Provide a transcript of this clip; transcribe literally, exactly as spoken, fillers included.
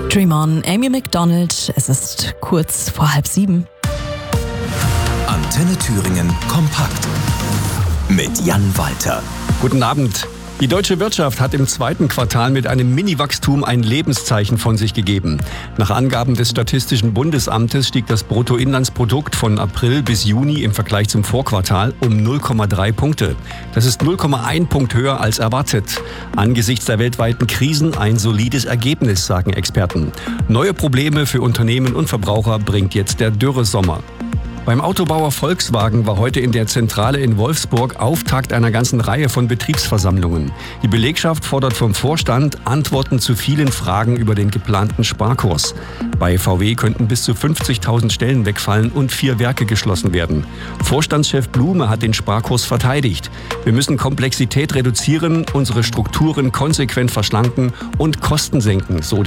Dream On, Amy Macdonald. Es ist kurz vor halb sieben. Antenne Thüringen kompakt mit Jan Walter. Guten Abend. Die deutsche Wirtschaft hat im zweiten Quartal mit einem Mini-Wachstum ein Lebenszeichen von sich gegeben. Nach Angaben des Statistischen Bundesamtes stieg das Bruttoinlandsprodukt von April bis Juni im Vergleich zum Vorquartal um null Komma drei Punkte. Das ist null Komma eins Punkt höher als erwartet. Angesichts der weltweiten Krisen ein solides Ergebnis, sagen Experten. Neue Probleme für Unternehmen und Verbraucher bringt jetzt der Dürresommer. Beim Autobauer Volkswagen war heute in der Zentrale in Wolfsburg Auftakt einer ganzen Reihe von Betriebsversammlungen. Die Belegschaft fordert vom Vorstand Antworten zu vielen Fragen über den geplanten Sparkurs. Bei V W könnten bis zu fünfzigtausend Stellen wegfallen und vier Werke geschlossen werden. Vorstandschef Blume hat den Sparkurs verteidigt. Wir müssen Komplexität reduzieren, unsere Strukturen konsequent verschlanken und Kosten senken, so